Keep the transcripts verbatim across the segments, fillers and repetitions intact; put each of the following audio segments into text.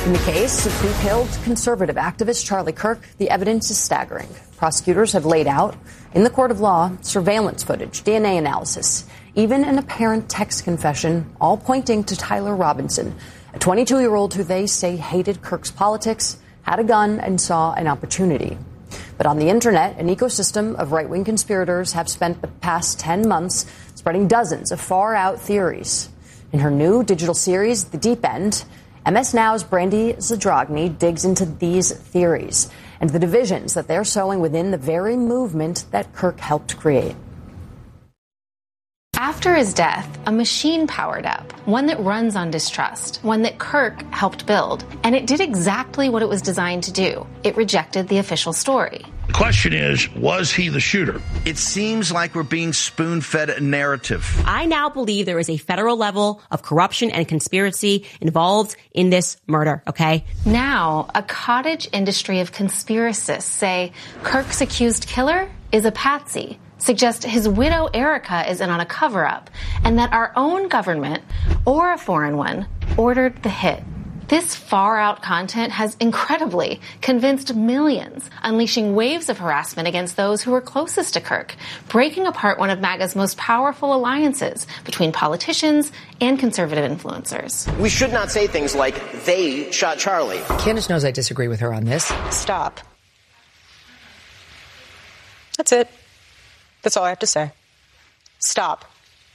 In the case of who killed conservative activist Charlie Kirk, the evidence is staggering. Prosecutors have laid out, in the court of law, surveillance footage, D N A analysis, even an apparent text confession, all pointing to Tyler Robinson, a twenty-two-year-old who they say hated Kirk's politics, had a gun, and saw an opportunity. But on the internet, an ecosystem of right-wing conspirators have spent the past ten months spreading dozens of far-out theories. In her new digital series, The Deep End, M S Now's Brandy Zadrozny digs into these theories and the divisions that they're sowing within the very movement that Kirk helped create. After his death, a machine powered up, one that runs on distrust, one that Kirk helped build, and it did exactly what it was designed to do. It rejected the official story. The question is, was he the shooter? It seems like we're being spoon-fed a narrative. I now believe there is a federal level of corruption and conspiracy involved in this murder, okay? Now, a cottage industry of conspiracists say Kirk's accused killer is a patsy, suggest his widow Erica is in on a cover-up, and that our own government, or a foreign one, ordered the hit. This far-out content has incredibly convinced millions, unleashing waves of harassment against those who were closest to Kirk, breaking apart one of MAGA's most powerful alliances between politicians and conservative influencers. We should not say things like, they shot Charlie. Candace knows I disagree with her on this. Stop. That's it. That's all I have to say. Stop.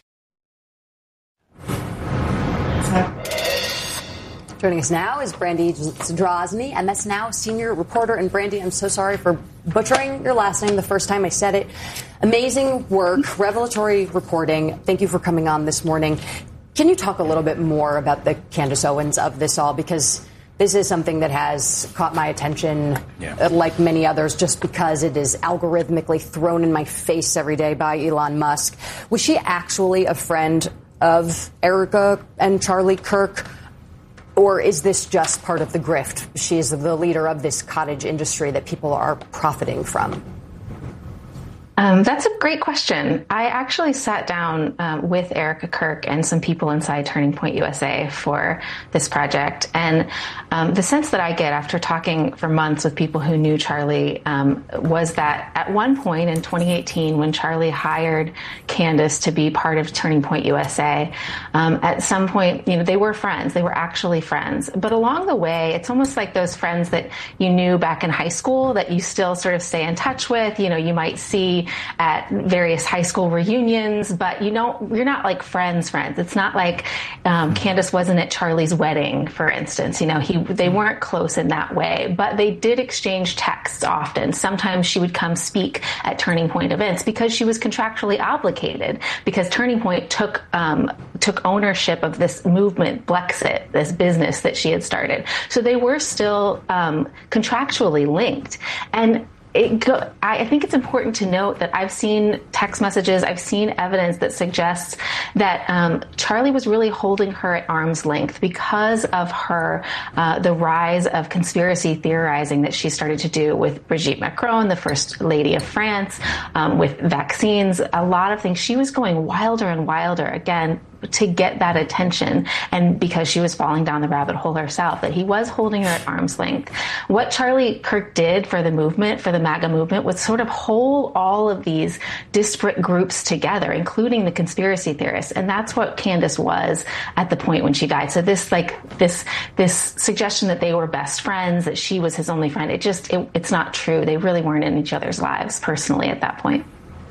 Joining us now is Brandy Zadrozny, M S Now senior reporter. And Brandy, I'm so sorry for butchering your last name the first time I said it. Amazing work, revelatory reporting. Thank you for coming on this morning. Can you talk a little bit more about the Candace Owens of this all? Because this is something that has caught my attention, yeah. like many others, just because it is algorithmically thrown in my face every day by Elon Musk. Was she actually a friend of Erica and Charlie Kirk? Or is this just part of the grift? She is the leader of this cottage industry that people are profiting from. Um, that's a great question. I actually sat down um, with Erica Kirk and some people inside Turning Point U S A for this project. And um, the sense that I get after talking for months with people who knew Charlie um, was that at one point in twenty eighteen, when Charlie hired Candace to be part of Turning Point U S A, um, at some point, you know, they were friends. They were actually friends. But along the way, it's almost like those friends that you knew back in high school that you still sort of stay in touch with. You know, you might see at various high school reunions, but you know, you're not like friends friends. It's not like um, Candace wasn't at Charlie's wedding, for instance. You know, he they weren't close in that way, but they did exchange texts often. Sometimes she would come speak at Turning Point events because she was contractually obligated, because Turning Point took um, took ownership of this movement, Blexit, this business that she had started. So they were still um, contractually linked. And It go, I think it's important to note that I've seen text messages, I've seen evidence that suggests that um, Charlie was really holding her at arm's length because of her, uh, the rise of conspiracy theorizing that she started to do with Brigitte Macron, the First Lady of France, um, with vaccines, a lot of things. She was going wilder and wilder, again, to get that attention, and because she was falling down the rabbit hole herself, that he was holding her at arm's length. What Charlie Kirk did for the movement, for the MAGA movement, was sort of hold all of these disparate groups together, including the conspiracy theorists, and that's what Candace was at the point when she died. So this, like, this this suggestion that they were best friends, that she was his only friend, it just, it, it's not true. They really weren't in each other's lives personally at that point.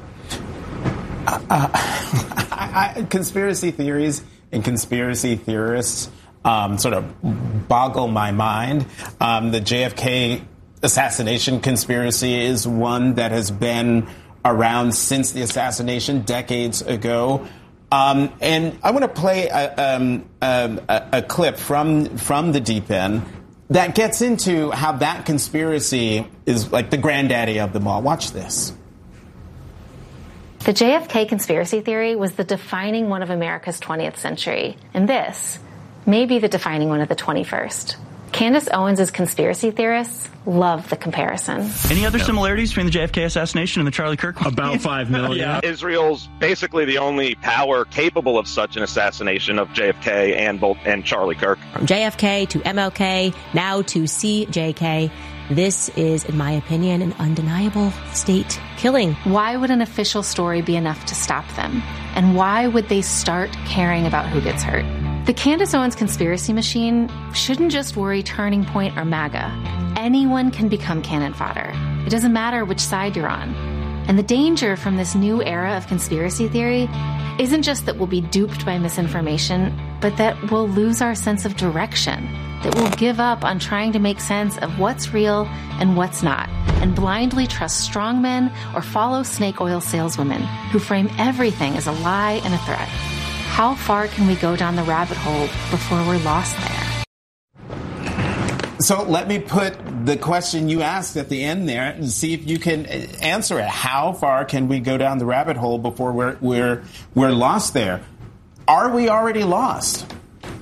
Uh, I, I, conspiracy theories and conspiracy theorists um, sort of boggle my mind. Um, the J F K assassination conspiracy is one that has been around since the assassination decades ago. Um, and I want to play a, um, a, a clip from from the Deep End that gets into how that conspiracy is like the granddaddy of them all. Watch this. The J F K conspiracy theory was the defining one of America's twentieth century, and this may be the defining one of the twenty-first. Candace Owens' conspiracy theorists love the comparison. Any other similarities between the J F K assassination and the Charlie Kirk? About five million. Yeah. Israel's basically the only power capable of such an assassination of J F K and both and Charlie Kirk. From J F K to M L K, now to C J K. This is, in my opinion, an undeniable state killing. Why would an official story be enough to stop them? And why would they start caring about who gets hurt? The Candace Owens conspiracy machine shouldn't just worry Turning Point or MAGA. Anyone can become cannon fodder. It doesn't matter which side you're on. And the danger from this new era of conspiracy theory isn't just that we'll be duped by misinformation, but that we'll lose our sense of direction, that we'll give up on trying to make sense of what's real and what's not, and blindly trust strongmen or follow snake oil saleswomen who frame everything as a lie and a threat. How far can we go down the rabbit hole before we're lost there? So let me put the question you asked at the end there and see if you can answer it. How far can we go down the rabbit hole before we're we're we're lost there? Are we already lost?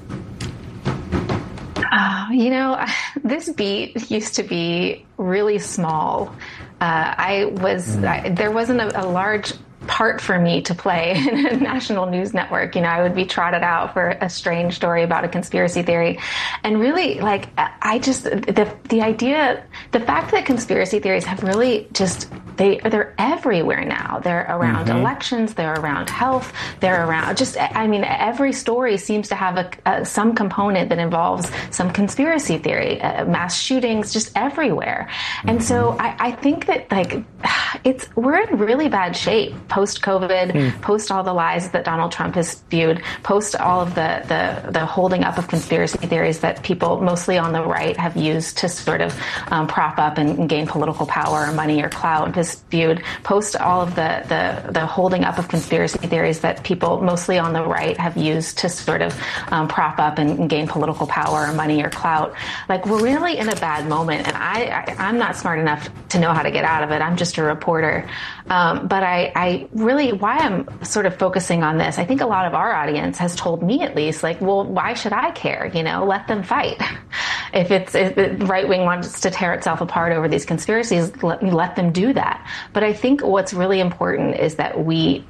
Uh, you know, this beat used to be really small. Uh, I was I, there wasn't a, a large part for me to play in a national news network. You know, I would be trotted out for a strange story about a conspiracy theory. And really, like, I just, the the idea, the fact that conspiracy theories have really just, they, they're everywhere now. They're around mm-hmm. elections, they're around health, they're around just, I mean, every story seems to have a, a some component that involves some conspiracy theory, uh, mass shootings, just everywhere. Mm-hmm. And so I, I think that, like, it's, we're in really bad shape post-COVID, mm. post all the lies that Donald Trump has spewed, post all of the, the, the holding up of conspiracy theories that people mostly on the right have used to sort of um, prop up and, and gain political power or money or clout, has spewed, post all of the, the, the holding up of conspiracy theories that people mostly on the right have used to sort of um, prop up and, and gain political power or money or clout. Like, we're really in a bad moment, and I, I, I'm not smart enough to know how to get out of it. I'm just a reporter. Um, but I, I really, why I'm sort of focusing on this, I think a lot of our audience has told me at least, like, well, why should I care? You know, let them fight. If it's, if the right wing wants to tear itself apart over these conspiracies, let me let them do that. But I think what's really important is that we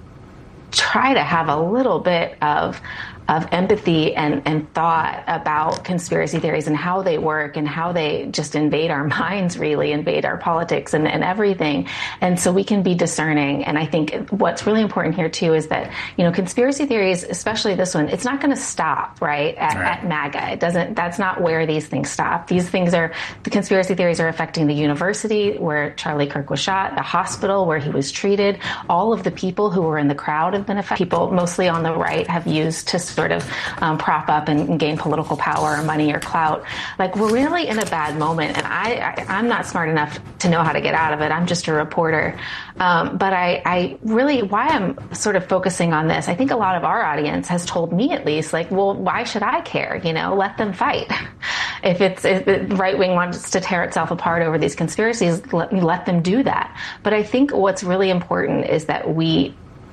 try to have a little bit of of empathy and, and thought about conspiracy theories and how they work and how they just invade our minds, really invade our politics and, and everything. And so we can be discerning. And I think what's really important here too is that, you know, conspiracy theories, especially this one, it's not going to stop, right, at, right. at MAGA. It doesn't, that's not where these things stop. These things are, the conspiracy theories are affecting the university where Charlie Kirk was shot, the hospital where he was treated. All of the people who were in the crowd have been affected. People mostly on the right have used to sort of um, prop up and, and gain political power or money or clout. Like, we're really in a bad moment, and I, I, I'm not smart enough to know how to get out of it. I'm just a reporter. Um, but I, I really, why I'm sort of focusing on this, I think a lot of our audience has told me at least, like, well, why should I care? You know, let them fight. If it's, if the right wing wants to tear itself apart over these conspiracies, let me let them do that. But I think what's really important is that we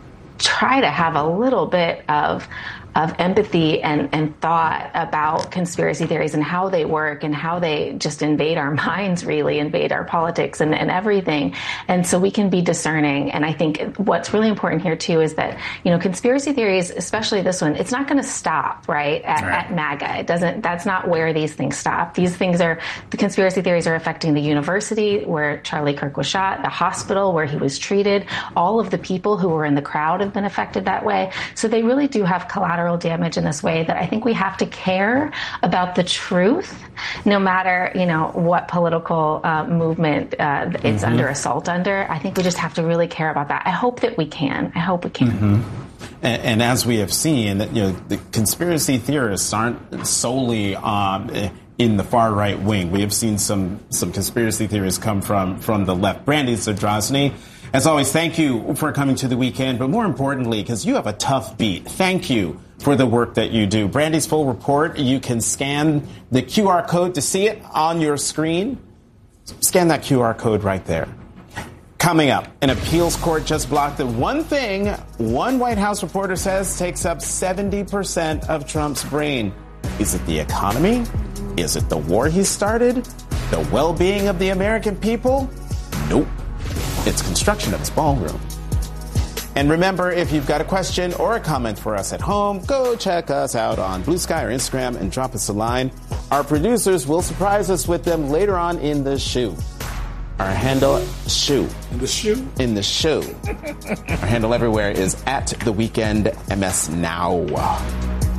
try to have a little bit of of empathy and, and thought about conspiracy theories and how they work and how they just invade our minds, really invade our politics and, and everything. And so we can be discerning. And I think what's really important here too is that, you know, conspiracy theories, especially this one, it's not going to stop, right, at, right. at MAGA. It doesn't, that's not where these things stop. These things are, the conspiracy theories are affecting the university where Charlie Kirk was shot, the hospital where he was treated. All of the people who were in the crowd have been affected that way. So they really do have collateral damage in this way that I think we have to care about the truth, no matter, you know, what political uh, movement uh, it's mm-hmm. under assault under. I think we just have to really care about that. I hope that we can. I hope we can. Mm-hmm. And, and as we have seen, you know, the conspiracy theorists aren't solely um, in the far right wing. We have seen some some conspiracy theories come from from the left. Brandy Zadrozny, as always, thank you for coming to The Weekend, but more importantly, because you have a tough beat, thank you for the work that you do. Brandy's full report, you can scan the Q R code to see it on your screen. Scan that Q R code right there. Coming up, an appeals court just blocked the one thing one White House reporter says takes up seventy percent of Trump's brain. Is it the economy Is it the war he started? The well-being of the American people? Nope. It's construction of his ballroom. And remember, if you've got a question or a comment for us at home, go check us out on Blue Sky or Instagram and drop us a line. Our producers will surprise us with them later on in the show. Our handle, shoe. In the shoe? In the show. Our handle everywhere is at The Weekend M S Now.